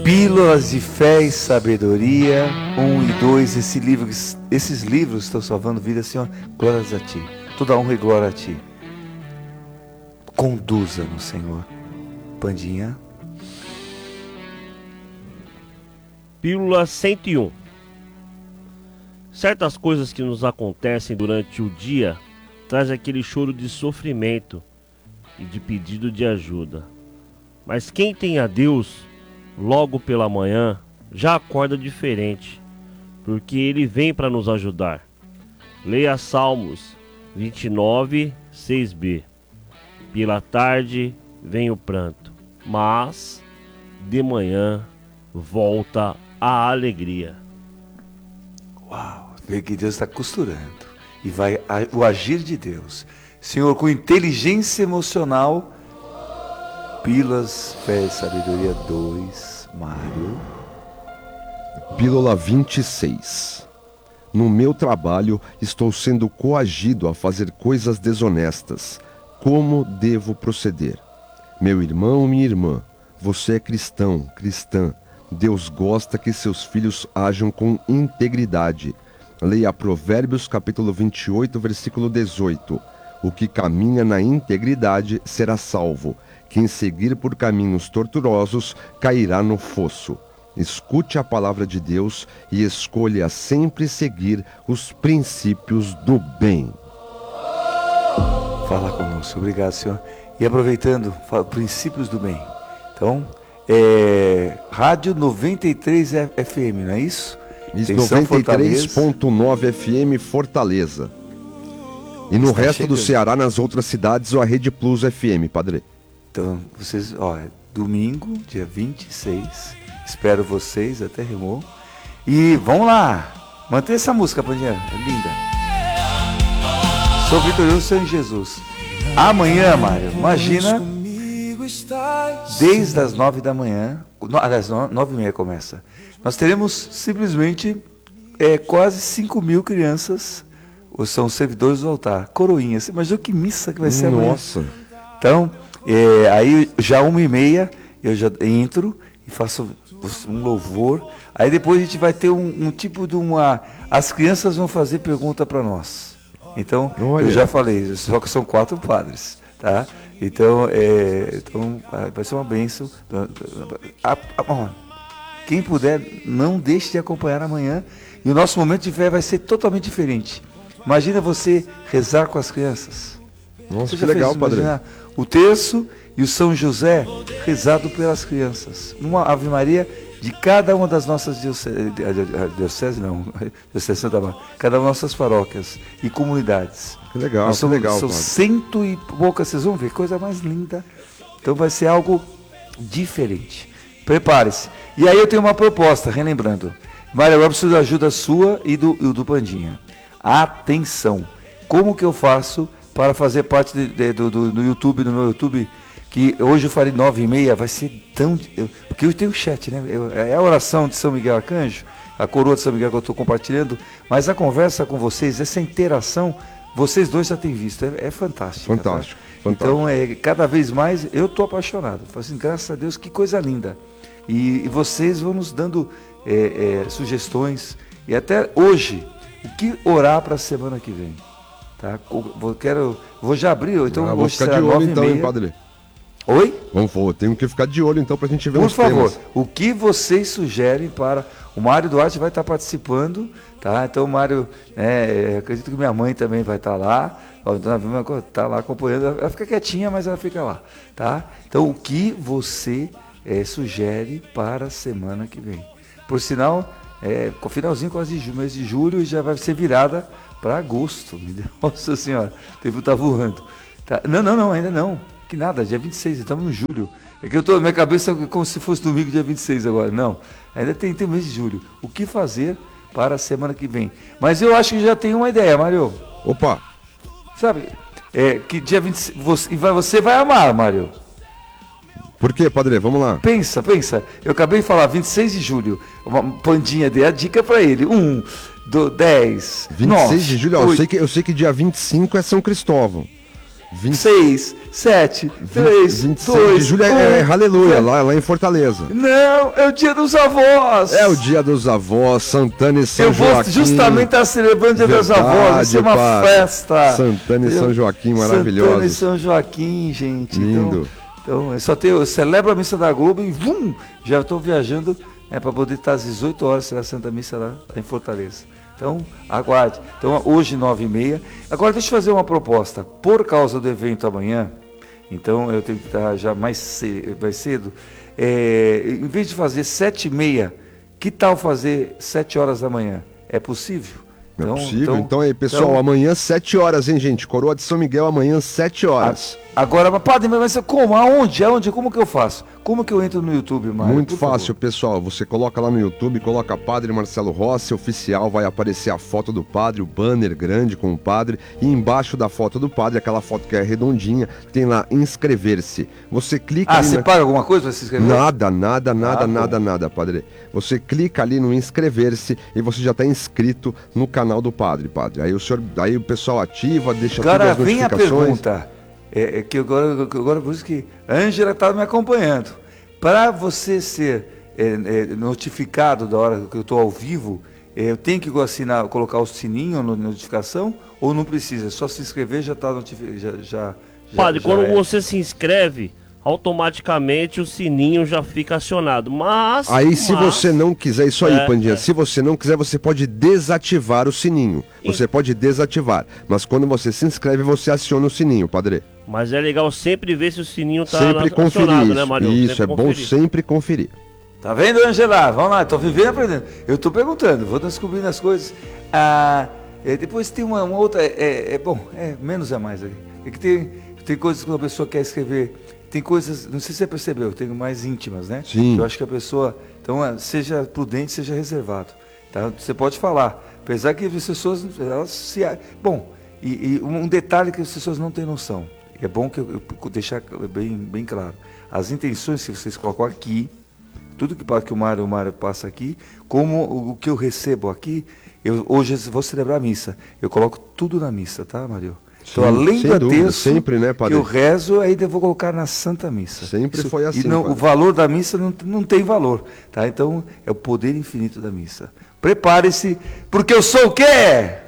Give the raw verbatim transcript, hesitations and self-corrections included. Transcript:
Pílulas de Fé e Sabedoria, um e dois. Esse livro, esses livros estão salvando vidas, Senhor. Glórias a Ti. Toda honra e glória a Ti. Conduza-nos, Senhor. Pandinha. Pílula cento e um. Certas coisas que nos acontecem durante o dia traz aquele choro de sofrimento e de pedido de ajuda. Mas quem tem a Deus, logo pela manhã, já acorda diferente, porque Ele vem para nos ajudar. Leia Salmos vinte e nove, seis b. Pela tarde vem o pranto, mas de manhã volta a alegria. Uau, vê que Deus está costurando. E vai o agir de Deus. Senhor, com inteligência emocional, Pílulas, Fé e Sabedoria dois, Mário. Pílula vinte e seis. No meu trabalho, estou sendo coagido a fazer coisas desonestas. Como devo proceder? Meu irmão, minha irmã, você é cristão, cristã. Deus gosta que seus filhos ajam com integridade. Leia Provérbios capítulo vinte e oito, versículo dezoito. O que caminha na integridade será salvo. Quem seguir por caminhos tortuosos cairá no fosso. Escute a palavra de Deus e escolha sempre seguir os princípios do bem. Fala conosco, obrigado, Senhor. E aproveitando, fala, princípios do bem. Então, é, Rádio noventa e três F M, não é isso? Isso, noventa e três ponto nove F M Fortaleza. E no Está resto chegando. do Ceará, nas outras cidades, a Rede Plus F M, Padre. Então, vocês, ó, domingo, dia vinte e seis, espero vocês, até rimou. E vamos lá, mantenha essa música, Pandinha, é linda. Sou vitorioso em Jesus. Amanhã, Mário, imagina, desde as nove da manhã, aliás, nove e meia começa, nós teremos simplesmente é, quase cinco mil crianças, ou são servidores do altar, coroinhas. Imagina que missa que vai ser amanhã. Nossa. Então, é, aí já uma e meia eu já entro e faço um louvor. Aí depois a gente vai ter um, um tipo de uma... As crianças vão fazer pergunta para nós. Então, Olha. eu já falei, só que são quatro padres, tá? Então, é, então vai ser uma bênção. A, a, quem puder, não deixe de acompanhar amanhã. E o nosso momento de fé vai ser totalmente diferente. Imagina você rezar com as crianças. Nossa, que legal, Padre. O terço e o São José rezado pelas crianças. Uma Ave Maria de cada uma das nossas dioceses, diocese, não, diocese Santa Maria, cada uma das nossas paróquias e comunidades. Que legal, Nós que somos, legal, são Padre. cento e poucas, vocês vão ver, coisa mais linda. Então vai ser algo diferente. Prepare-se. E aí eu tenho uma proposta, relembrando. Mário, agora preciso da ajuda sua e do, e do Pandinha. Atenção! Como que eu faço para fazer parte de, de, do, do, do YouTube, do meu YouTube, que hoje eu falei nove e meia, vai ser tão... Eu, porque eu tenho o chat, né? Eu, é a oração de São Miguel Arcanjo, a coroa de São Miguel que eu estou compartilhando, mas a conversa com vocês, essa interação, vocês dois já têm visto, é, é fantástico. Fantástico, tá? fantástico. Então, é, cada vez mais, eu estou apaixonado. Falo assim, graças a Deus, que coisa linda. E, e vocês vão nos dando é, é, sugestões, e até hoje, o que orar para a semana que vem. Tá? Vou, quero, vou já abrir, então ah, hoje ficar será de olho nove e então, meia. hein, Padre? Oi? Vamos, vou, tenho que ficar de olho então para a gente ver Por os favor, temas. o que vocês sugerem para... O Mário Duarte vai estar participando, tá? Então o Mário, é, acredito que minha mãe também vai estar lá, está lá acompanhando, ela fica quietinha, mas ela fica lá, tá? Então o que você é, sugere para a semana que vem? Por sinal, é, com o finalzinho quase de mês de julho já vai ser virada para agosto. Nossa senhora, o tempo está voando. Tá? Não, não, não, ainda não. Que nada, dia vinte e seis, estamos no julho. É que eu estou, minha cabeça é como se fosse domingo, dia vinte e seis agora. Não, ainda tem, tem o mês de julho. O que fazer para a semana que vem? Mas eu acho que já tem uma ideia, Mário. Opa! Sabe, é, que dia vinte e seis, você, você vai amar, Mário. Por quê, Padre? Vamos lá. Pensa, pensa. Eu acabei de falar, vinte e seis de julho. Uma Pandinha, dei a dica para ele. Um, do, dez, vinte e seis de julho, ó, eu sei que eu sei que dia vinte e cinco é São Cristóvão. vinte... seis, sete, três, vinte e seis dois, de julho é, um. é aleluia, lá, lá em Fortaleza. Não, é o dia dos avós. É o dia dos avós, Santana e São Eu vou Joaquim. justamente estar celebrando o dia dos Verdade, avós. Isso é uma padre. festa. Santana e Entendeu? São Joaquim, Santana e maravilhosos. São Joaquim, gente. Lindo. Então, então eu só tenho, eu celebro a missa da Globo e vum, já estou viajando é, para poder estar às dezoito horas na Santa Missa lá, lá em Fortaleza. Então, aguarde. Então, hoje, nove e meia. Agora, deixa eu fazer uma proposta. Por causa do evento amanhã, então eu tenho que estar já mais cedo, mais cedo é, em vez de fazer sete e meia, que tal fazer sete horas da manhã? É possível? Não Então, é possível. Então, então aí, pessoal, então, amanhã, sete horas, hein, gente? Coroa de São Miguel, amanhã, sete horas. Agora, mas, padre, mas como? Aonde? Aonde? Como que eu faço? Como que eu entro no YouTube, Mário? Muito Por fácil, favor. pessoal. Você coloca lá no YouTube, coloca Padre Marcelo Rossi, oficial, vai aparecer a foto do padre, o banner grande com o padre, e embaixo da foto do padre, aquela foto que é redondinha, tem lá inscrever-se. Você clica Ah, ali você na... paga alguma coisa para se inscrever? Nada, nada, nada, Ah, bom. nada, nada, padre. Você clica ali no inscrever-se e você já está inscrito no canal do padre, padre. Aí o senhor, aí o pessoal ativa, deixa Agora todas as vem a notificações. pergunta, é, é que agora, agora por isso que a Ângela está me acompanhando. Para você ser é, é, notificado da hora que eu estou ao vivo, é, eu tenho que assinar, colocar o sininho na notificação ou não precisa? É só se inscrever já está notificado. Já, já, já, Padre, já quando é. você se inscreve, automaticamente o sininho já fica acionado. Mas. Aí, se mas- você não quiser, isso aí, É, Pandinha, é. se você não quiser, você pode desativar o sininho. Você pode desativar, mas quando você se inscreve, você aciona o sininho, padre. Mas é legal sempre ver se o sininho tá sempre na- conferir acionado, isso. né, Mário? Isso, Sempre é bom conferir. sempre conferir. Tá vendo, Angela? Vamos lá, estou vivendo e aprendendo. Eu estou perguntando, vou descobrindo as coisas. Ah, é, depois tem uma, uma outra, é, é bom, é menos é mais. aqui. É que tem, tem coisas que uma pessoa quer escrever, tem coisas, não sei se você percebeu, tem mais íntimas, né? Sim. Eu acho que a pessoa, então, ah, seja prudente, seja reservado. Tá? Você pode falar, apesar que as pessoas, elas se... Bom, e, e um detalhe que as pessoas não têm noção, é bom que eu, eu deixar bem, bem claro, as intenções que vocês colocam aqui, tudo que, que o Mário, o Mário passa aqui, como o, o que eu recebo aqui, eu, hoje eu vou celebrar a missa. Eu coloco tudo na missa, tá, Mário? Então, Sim, além sem do dúvida, texto sempre, né, que padre? eu rezo, ainda eu vou colocar na Santa Missa. Sempre foi assim, E não, padre. o valor da missa não, não tem valor, tá? Então, é o poder infinito da missa. Prepare-se, porque eu sou o quê?